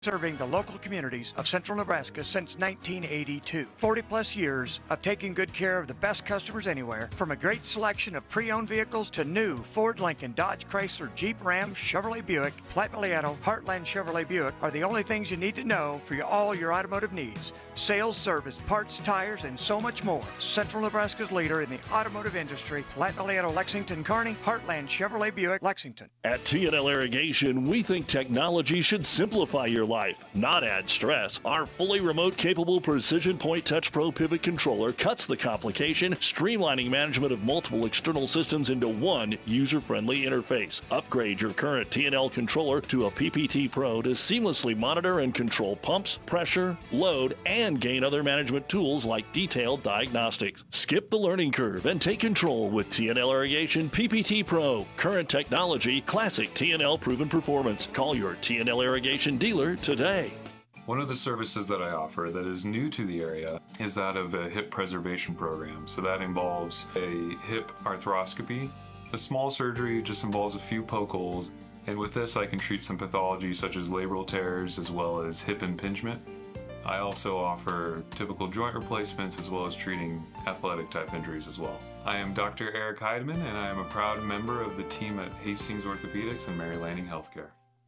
serving the local communities of central Nebraska since 1982. 40 plus years of taking good care of the best customers anywhere, from a great selection of pre-owned vehicles to new Ford, Lincoln, Dodge, Chrysler, Jeep, Ram, Chevrolet Buick, Platte Miliato, Heartland Chevrolet Buick are the only things you need to know for all your automotive needs. Sales, service, parts, tires, and so much more. Central Nebraska's leader in the automotive industry, Platte Miliato, Lexington, Kearney, Heartland Chevrolet Buick, Lexington. At T&L Irrigation, we think technology should simplify your life, not add stress. Our fully remote capable Precision Point Touch Pro Pivot Controller cuts the complication, streamlining management of multiple external systems into one user-friendly interface. Upgrade your current T&L controller to a PPT Pro to seamlessly monitor and control pumps, pressure, load, and gain other management tools like detailed diagnostics. Skip the learning curve and take control with T&L Irrigation PPT Pro. Current technology, classic T&L proven performance. Call your T&L Irrigation dealer today. One of the services that I offer that is new to the area is that of a hip preservation program. So that involves a hip arthroscopy. A small surgery just involves a few poke holes. And with this, I can treat some pathology such as labral tears as well as hip impingement. I also offer typical joint replacements as well as treating athletic type injuries as well. I am Dr. Eric Heidemann, and I am a proud member of the team at Hastings Orthopedics and Mary Lanning Healthcare.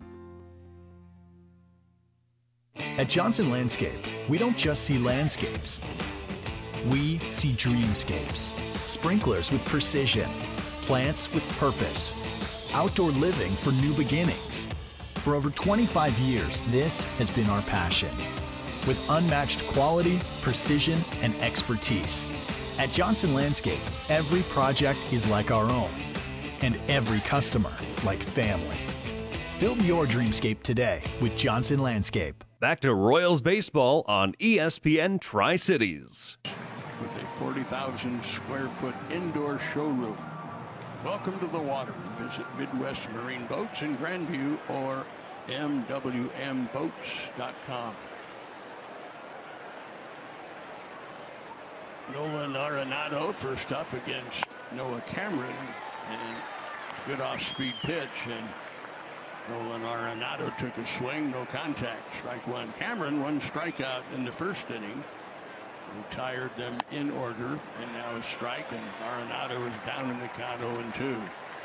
At Johnson Landscape, we don't just see landscapes. We see dreamscapes. Sprinklers with precision, plants with purpose, outdoor living for new beginnings. For over 25 years, this has been our passion. With unmatched quality, precision, and expertise. At Johnson Landscape, every project is like our own, and every customer like family. Build your dreamscape today with Johnson Landscape. Back to Royals baseball on ESPN Tri-Cities. With a 40,000 square foot indoor showroom. Welcome to the water. Visit Midwest Marine Boats in Grandview or mwmboats.com. Nolan Arenado first up against Noah Cameron, and good off-speed pitch, and Nolan Arenado took a swing, no contact, strike one. Cameron, one strikeout in the first inning, retired them in order, and now a strike, and Arenado is down in the count 0-2.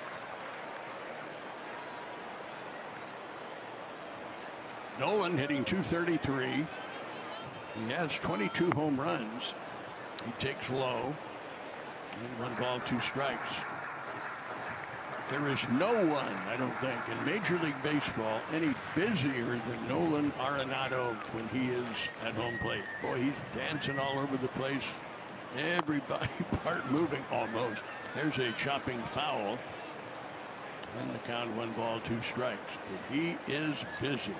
Nolan hitting .233. He has 22 home runs. He takes low, and 1 ball, 2 strikes. There is no one, I don't think, in Major League Baseball any busier than Nolan Arenado when he is at home plate. Boy, he's dancing all over the place. Every body part moving almost. There's a chopping foul. And the count 1 ball, 2 strikes. But he is busy.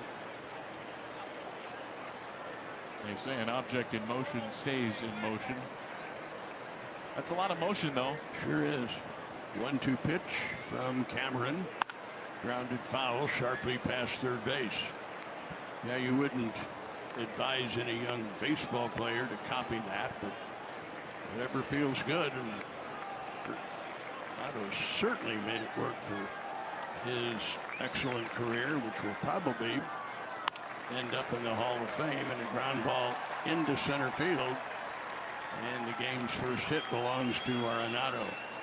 They say an object in motion stays in motion. That's a lot of motion, though. Sure is. 1-2 pitch from Cameron. Grounded foul sharply past third base. Yeah, you wouldn't advise any young baseball player to copy that, but whatever feels good. And Otto certainly made it work for his excellent career, which will probably end up in the Hall of Fame, and a ground ball into center field. And the game's first hit belongs to Arenado.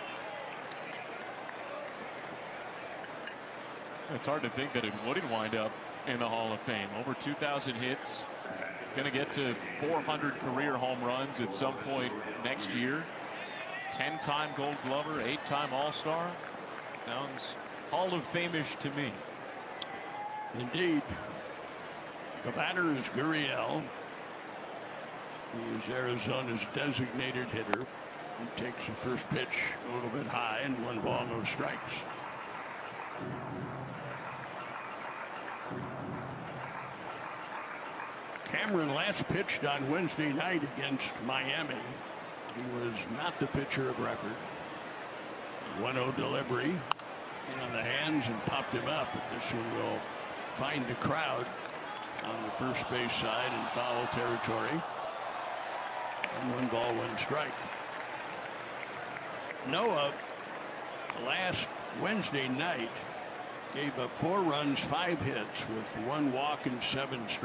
It's hard to think that it wouldn't wind up in the Hall of Fame. Over 2,000 hits. Going to get to 400 career home runs at some point next year. 10-time Gold Glover, 8-time All-Star. Sounds Hall of Fame-ish to me. Indeed. The batter is Gurriel. He is Arizona's designated hitter. He takes the first pitch a little bit high, and 1 ball, no strikes. Cameron last pitched on Wednesday night against Miami. He was not the pitcher of record. 1-0 delivery, in on the hands and popped him up. But this one will find the crowd on the first base side in foul territory. And 1 ball, 1 strike. Noah last Wednesday night Gave up 4 runs, 5 hits with 1 walk and 7 strikeouts.